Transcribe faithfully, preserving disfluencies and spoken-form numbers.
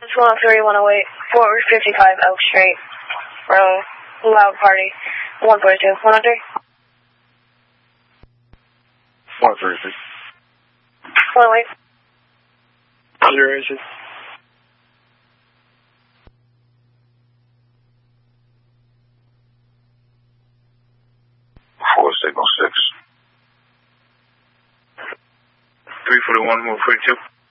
It's one oh three, one oh eight, four fifty-five Elk Street, row, loud party, one forty-two, one oh three. one thirty-three. one oh eight. Zero agent. Four signal six. three forty-one, one forty-two.